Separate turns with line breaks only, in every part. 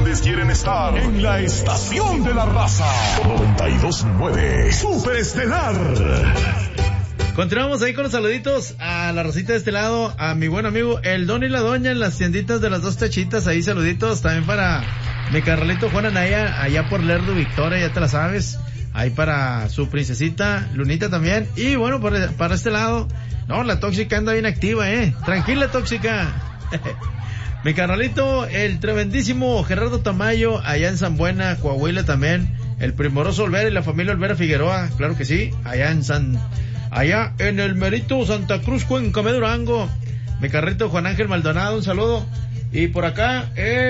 Hernández quieren estar en la estación de la raza. 92.9 Superestelar.
Continuamos ahí con los saluditos a la racita de este lado, a mi buen amigo el Don y la Doña en las tienditas de las dos tachitas, ahí saluditos también para mi carnalito Juan Anaya, allá por Lerdo Victoria, ya te la sabes, ahí para su princesita Lunita también, y bueno, para este lado, no, la tóxica anda bien activa, tranquila tóxica. Mi carnalito, el tremendísimo Gerardo Tamayo, allá en San Buena, Coahuila también, el primoroso Olvera y la familia Olvera Figueroa, claro que sí, allá en el merito Santa Cruz, Cuenca, Durango. Mi carrito Juan Ángel Maldonado, un saludo. Y por acá,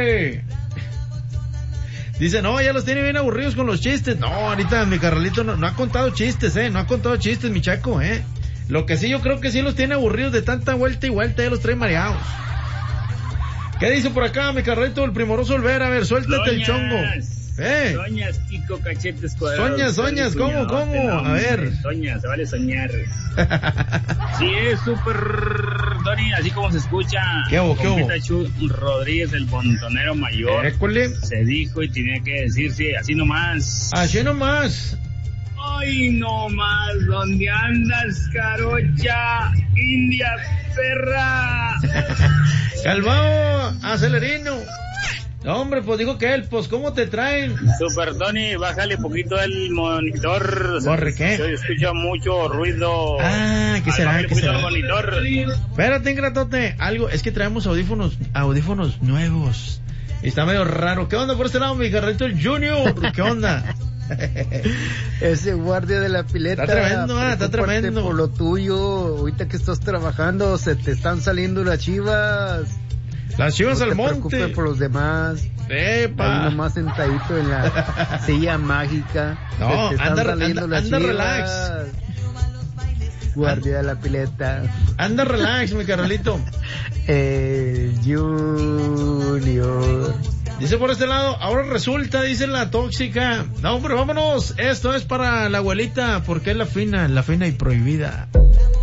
dice, no, ya los tiene bien aburridos con los chistes. No, ahorita mi carnalito no ha contado chistes, no ha contado chistes, mi chaco, Lo que sí, yo creo que sí los tiene aburridos de tanta vuelta y vuelta, ya los trae mareados. ¿Qué dice por acá, mi carnalito, el primoroso Olvera? A ver, suéltate el chongo.
Soñas, Kiko Cachetes Cuadrados.
Soñas, ¿cómo? A ver.
Soñas, se vale soñar. Sí, es súper, Tony, así como se escucha.
¿Qué hubo?
Chu Rodríguez, el montonero mayor. Se dijo y tenía que decirse así nomás.
Así nomás.
Ay, no más, ¿dónde andas, carocha, india perra?
Calmao, acelerino. No, hombre, pues dijo que él, pues, ¿cómo te traen?
Super Tony, bájale poquito el monitor.
¿Por qué?
Se escucha mucho ruido.
¿Qué será?
El monitor.
Espérate, ingratote, algo, es que traemos audífonos nuevos. Y está medio raro. ¿Qué onda por este lado, mi carrito el Junior? ¿Qué onda?
Ese guardia de la pileta.
Está tremendo.
Por lo tuyo, ahorita que estás trabajando, se te están saliendo las chivas.
Las chivas
no
al monte.
No te preocupes por los demás.
¡Epa!
Ahí nomás sentadito en la silla mágica.
No,
se te están saliendo las chivas.
Relax.
Guardia de la pileta.
Anda relax, mi carnalito.
Junior.
Dice por este lado, ahora resulta, dice la tóxica. No, hombre, vámonos. Esto es para la abuelita, porque es la fina y prohibida.